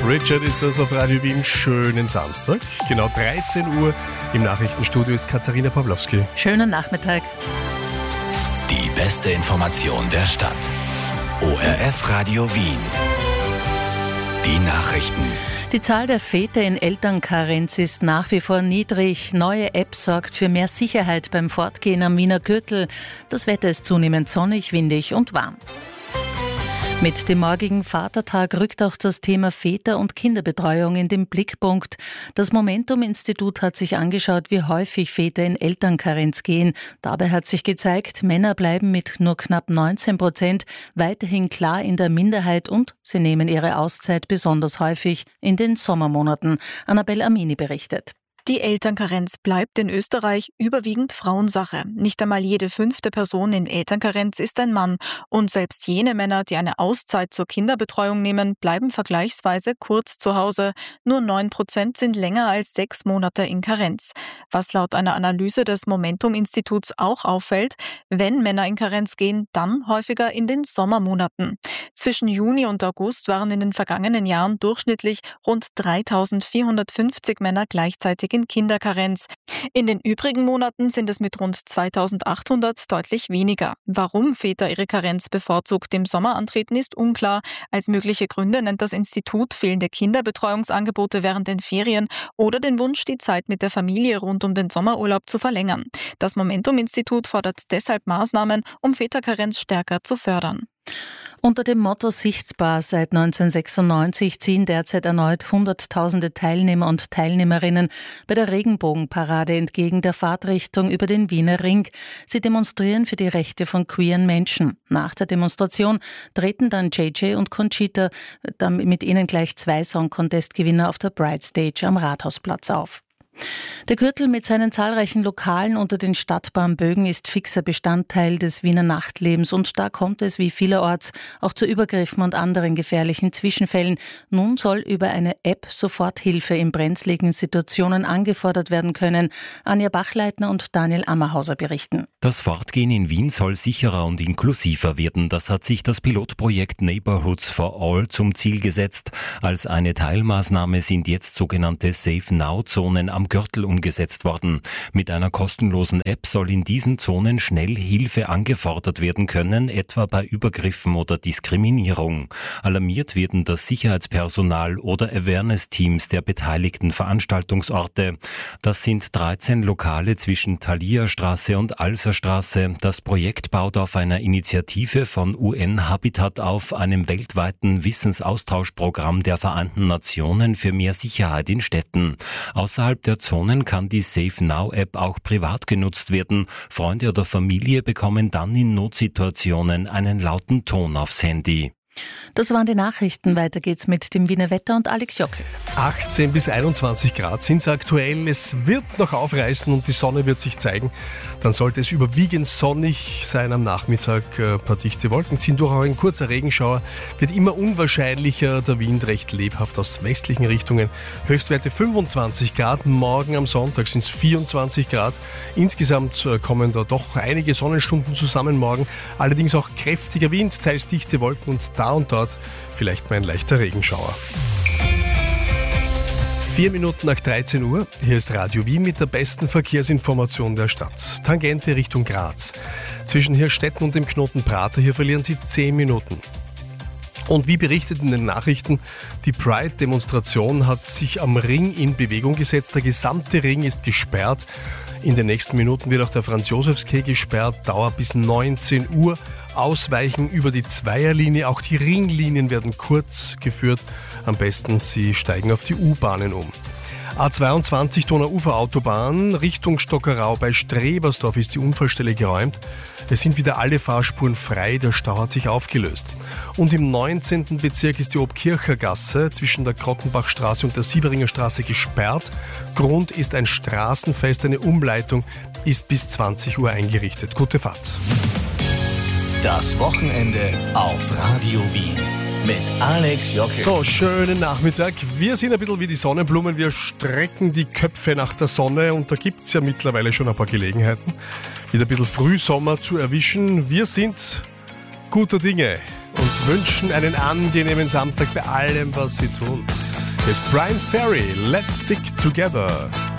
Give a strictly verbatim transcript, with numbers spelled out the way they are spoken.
Richard ist das auf Radio Wien. Schönen Samstag. Genau dreizehn Uhr im Nachrichtenstudio ist Katharina Pawlowski. Schönen Nachmittag. Die beste Information der Stadt. O R F Radio Wien. Die Nachrichten. Die Zahl der Väter in Elternkarenz ist nach wie vor niedrig. Neue App sorgt für mehr Sicherheit beim Fortgehen am Wiener Gürtel. Das Wetter ist zunehmend sonnig, windig und warm. Mit dem morgigen Vatertag rückt auch das Thema Väter- und Kinderbetreuung in den Blickpunkt. Das Momentum-Institut hat sich angeschaut, wie häufig Väter in Elternkarenz gehen. Dabei hat sich gezeigt, Männer bleiben mit nur knapp neunzehn Prozent weiterhin klar in der Minderheit und sie nehmen ihre Auszeit besonders häufig in den Sommermonaten. Annabel Amini berichtet. Die Elternkarenz bleibt in Österreich überwiegend Frauensache. Nicht einmal jede fünfte Person in Elternkarenz ist ein Mann. Und selbst jene Männer, die eine Auszeit zur Kinderbetreuung nehmen, bleiben vergleichsweise kurz zu Hause. Nur neun Prozent sind länger als sechs Monate in Karenz. Was laut einer Analyse des Momentum-Instituts auch auffällt, wenn Männer in Karenz gehen, dann häufiger in den Sommermonaten. Zwischen Juni und August waren in den vergangenen Jahren durchschnittlich rund dreitausendvierhundertfünfzig Männer gleichzeitig in Kinderkarenz. In den übrigen Monaten sind es mit rund zweitausendachthundert deutlich weniger. Warum Väter ihre Karenz bevorzugt im Sommer antreten, ist unklar. Als mögliche Gründe nennt das Institut fehlende Kinderbetreuungsangebote während den Ferien oder den Wunsch, die Zeit mit der Familie rund um den Sommerurlaub zu verlängern. Das Momentum-Institut fordert deshalb Maßnahmen, um Väterkarenz stärker zu fördern. Unter dem Motto Sichtbar seit neunzehnhundertsechsundneunzig ziehen derzeit erneut Hunderttausende Teilnehmer und Teilnehmerinnen bei der Regenbogenparade entgegen der Fahrtrichtung über den Wiener Ring. Sie demonstrieren für die Rechte von queeren Menschen. Nach der Demonstration treten dann J J und Conchita, mit ihnen gleich zwei Song-Contest-Gewinner auf der Bright Stage am Rathausplatz auf. Der Gürtel mit seinen zahlreichen Lokalen unter den Stadtbahnbögen ist fixer Bestandteil des Wiener Nachtlebens und da kommt es wie vielerorts auch zu Übergriffen und anderen gefährlichen Zwischenfällen. Nun soll über eine App Soforthilfe in brenzligen Situationen angefordert werden können. Anja Bachleitner und Daniel Ammerhauser berichten. Das Fortgehen in Wien soll sicherer und inklusiver werden. Das hat sich das Pilotprojekt Neighborhoods for All zum Ziel gesetzt. Als eine Teilmaßnahme sind jetzt sogenannte Safe-Now-Zonen am Gürtel umgesetzt worden. Mit einer kostenlosen App soll in diesen Zonen schnell Hilfe angefordert werden können, etwa bei Übergriffen oder Diskriminierung. Alarmiert werden das Sicherheitspersonal oder Awareness-Teams der beteiligten Veranstaltungsorte. Das sind dreizehn Lokale zwischen Thalia-Straße und Alserstraße. Das Projekt baut auf einer Initiative von U N-Habitat auf, einem weltweiten Wissensaustauschprogramm der Vereinten Nationen für mehr Sicherheit in Städten. Außerhalb der Zonen kann die Safe Now App auch privat genutzt werden. Freunde oder Familie bekommen dann in Notsituationen einen lauten Ton aufs Handy. Das waren die Nachrichten. Weiter geht's mit dem Wiener Wetter und Alex Jockel. achtzehn bis einundzwanzig Grad sind es aktuell. Es wird noch aufreißen und die Sonne wird sich zeigen. Dann sollte es überwiegend sonnig sein am Nachmittag. Ein paar dichte Wolken ziehen durch, auch ein kurzer Regenschauer. Wird immer unwahrscheinlicher. Der Wind recht lebhaft aus westlichen Richtungen. Höchstwerte fünfundzwanzig Grad. Morgen am Sonntag sind es vierundzwanzig Grad. Insgesamt kommen da doch einige Sonnenstunden zusammen morgen. Allerdings auch kräftiger Wind, teils dichte Wolken und da und dort vielleicht mal ein leichter Regenschauer. Vier Minuten nach dreizehn Uhr, hier ist Radio Wien mit der besten Verkehrsinformation der Stadt. Tangente Richtung Graz. Zwischen Hirstetten und dem Knoten Prater, hier verlieren Sie zehn Minuten. Und wie berichtet in den Nachrichten, die Pride-Demonstration hat sich am Ring in Bewegung gesetzt. Der gesamte Ring ist gesperrt. In den nächsten Minuten wird auch der Franz-Josefs-Quai gesperrt, Dauer bis neunzehn Uhr. Ausweichen über die Zweierlinie, auch die Ringlinien werden kurz geführt. Am besten Sie steigen auf die U-Bahnen um. A zweiundzwanzig Donauufer-Autobahn Richtung Stockerau bei Strebersdorf ist die Unfallstelle geräumt. Es sind wieder alle Fahrspuren frei, der Stau hat sich aufgelöst. Und im neunzehnten Bezirk ist die Obkircher Gasse zwischen der Grottenbachstraße und der Sieveringer Straße gesperrt. Grund ist ein Straßenfest, eine Umleitung ist bis zwanzig Uhr eingerichtet. Gute Fahrt. Das Wochenende auf Radio Wien mit Alex Jockel. So, schönen Nachmittag. Wir sind ein bisschen wie die Sonnenblumen. Wir strecken die Köpfe nach der Sonne und da gibt es ja mittlerweile schon ein paar Gelegenheiten, wieder ein bisschen Frühsommer zu erwischen. Wir sind guter Dinge und wünschen einen angenehmen Samstag bei allem, was Sie tun. Hier ist Brian Ferry, Let's Stick Together.